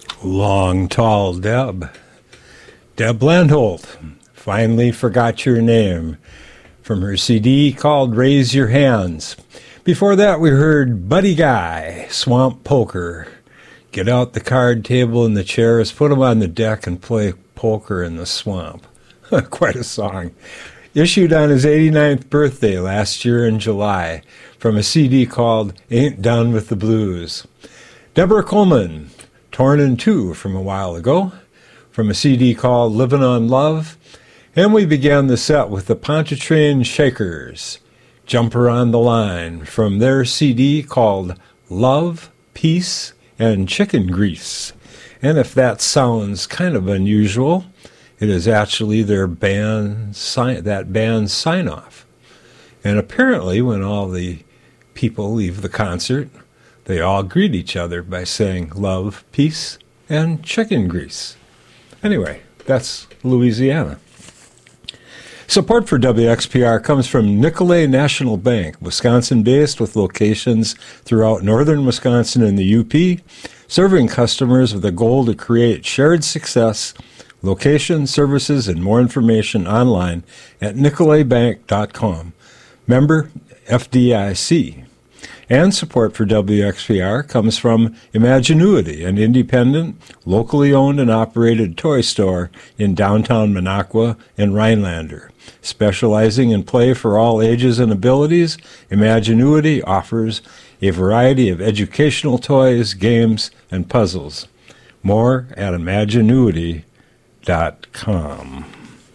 Long, tall Deb. Deb Landholt. Finally Forgot Your Name. From her CD called Raise Your Hands. Before that we heard Buddy Guy, Swamp Poker. Get out the card table and the chairs, put them on the deck and play poker in the swamp. Quite a song. Issued on his 89th birthday last year in July from a CD called Ain't Done with the Blues. Deborah Coleman, Torn in Two from a while ago, from a CD called Livin' on Love. And we began the set with the Pontchartrain Shakers, Jumper on the Line, from their CD called Love, Peace, and Chicken Grease. And if that sounds kind of unusual, it is actually their band's sign-off. And apparently when all the people leave the concert, they all greet each other by saying love, peace, and chicken grease. Anyway, that's Louisiana. Support for WXPR comes from Nicolet National Bank, Wisconsin-based with locations throughout northern Wisconsin and the UP, serving customers with a goal to create shared success. Location, services, and more information online at nicoletbank.com. Member FDIC. And support for WXPR comes from Imaginuity, an independent, locally owned and operated toy store in downtown Minocqua and Rhinelander. Specializing in play for all ages and abilities, Imaginuity offers a variety of educational toys, games, and puzzles. More at Imaginuity.com.